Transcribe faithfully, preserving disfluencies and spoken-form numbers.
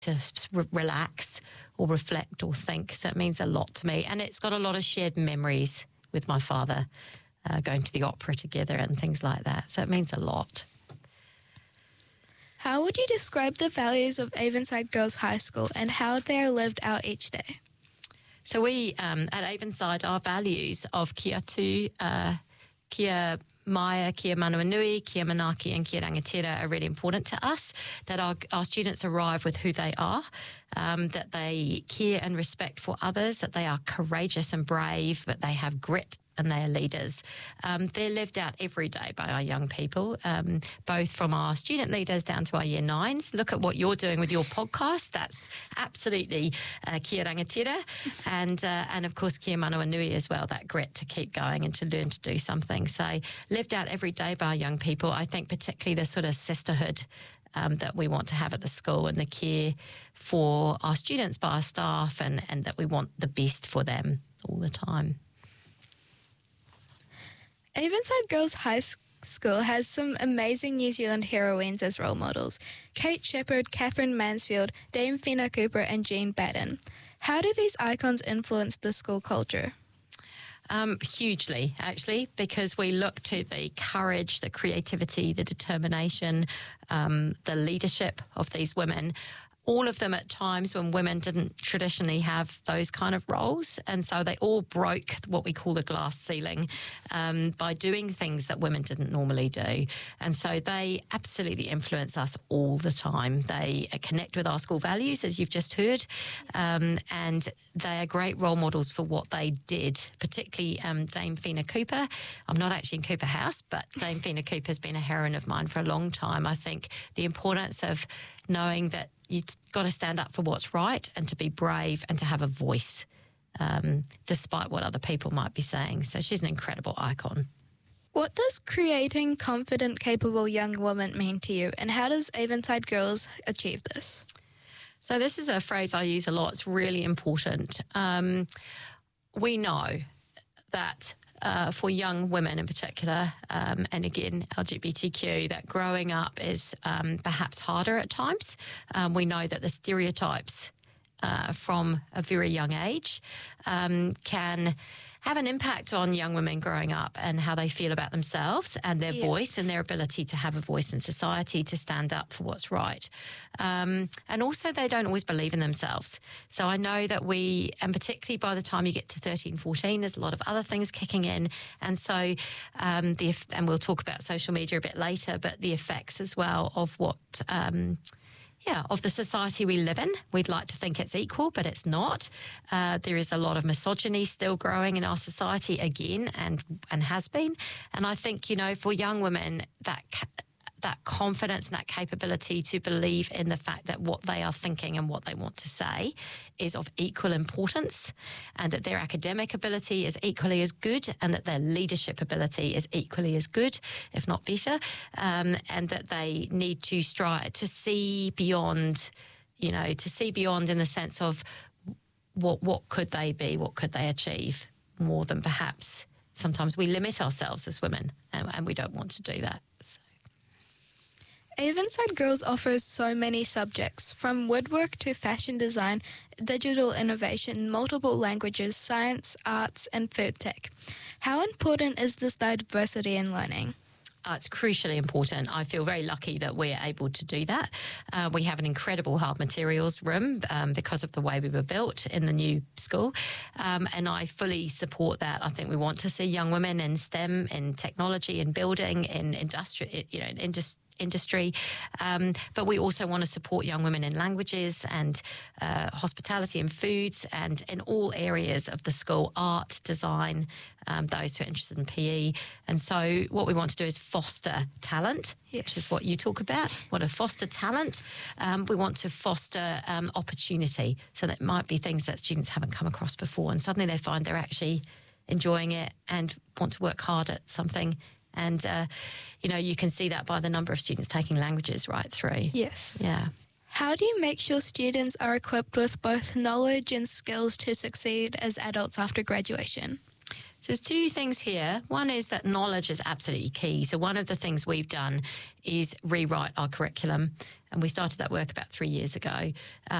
to re- relax or reflect or think. So it means a lot to me. And it's got a lot of shared memories with my father, uh, going to the opera together and things like that. So it means a lot. How would you describe the values of Avonside Girls High School and how they are lived out each day? So we, um, at Avonside, our values of kia tū, uh, kia Maya, kia Manuanui, kia Manaki and kia Rangatira are really important to us, that our, our students arrive with who they are, um, that they care and respect for others, that they are courageous and brave, but they have grit and they are leaders. Um, they're lived out every day by our young people, um, both from our student leaders down to our year nines. Look at what you're doing with your podcast. That's absolutely uh, kia rangatira. And, uh, and of course, kia Manuanui as well, that grit to keep going and to learn to do something. So lived out every day by our young people. I think particularly the sort of sisterhood Um, that we want to have at the school and the care for our students by our staff, and, and that we want the best for them all the time. Avonside Girls High School has some amazing New Zealand heroines as role models. Kate Shepherd, Catherine Mansfield, Dame Fina Cooper and Jean Batten. How do these icons influence the school culture? Um, hugely, actually, because we look to the courage, the creativity, the determination, um, the leadership of these women. All of them at times when women didn't traditionally have those kind of roles. And so they all broke what we call the glass ceiling um, by doing things that women didn't normally do. And so they absolutely influence us all the time. They connect with our school values, as you've just heard, um, and they are great role models for what they did, particularly um, Dame Fina Cooper. I'm not actually in Cooper House, but Dame Fina Cooper has been a heroine of mine for a long time. I think the importance of knowing that you've got to stand up for what's right and to be brave and to have a voice, um, despite what other people might be saying. So she's an incredible icon. What does creating confident, capable young women mean to you, and how does Avonside Girls achieve this? So this is a phrase I use a lot. It's really important. Um, we know that Uh, for young women in particular, um, and again, L G B T Q, that growing up is um, perhaps harder at times. Um, we know that the stereotypes uh, from a very young age um, can have an impact on young women growing up and how they feel about themselves and their yeah. voice and their ability to have a voice in society, to stand up for what's right. Um, and also they don't always believe in themselves. So I know that we, and particularly by the time you get to thirteen, fourteen, there's a lot of other things kicking in. And so, um, the and we'll talk about social media a bit later, but the effects as well of what... Um, Yeah, of the society we live in. We'd like to think it's equal, but it's not. Uh, there is a lot of misogyny still growing in our society again, and and has been. And I think, you know, for young women, that that confidence and that capability to believe in the fact that what they are thinking and what they want to say is of equal importance, and that their academic ability is equally as good, and that their leadership ability is equally as good, if not better, um, and that they need to strive to see beyond, you know, to see beyond in the sense of what what could they be, what could they achieve, more than perhaps sometimes we limit ourselves as women, and, and we don't want to do that. So. Avonside Girls offers so many subjects, from woodwork to fashion design, digital innovation, multiple languages, science, arts, and food tech. How important is this diversity in learning? Uh, it's crucially important. I feel very lucky that we're able to do that. Uh, we have an incredible hard materials room um, because of the way we were built in the new school, um, and I fully support that. I think we want to see young women in STEM, in technology, in building, in industry, you know, in industry. industry, um, but we also want to support young women in languages and uh, hospitality and foods, and in all areas of the school, art, design, um, those who are interested in P E. And so what we want to do is foster talent, yes. which is what you talk about. We want to foster talent. Um, we want to foster um, opportunity, so that might be things that students haven't come across before, and suddenly they find they're actually enjoying it and want to work hard at something. And, uh, you know, you can see that by the number of students taking languages right through. Yes. Yeah. How do you make sure students are equipped with both knowledge and skills to succeed as adults after graduation? So there's two things here. One is that knowledge is absolutely key. So one of the things we've done is rewrite our curriculum And we started that work about three years ago.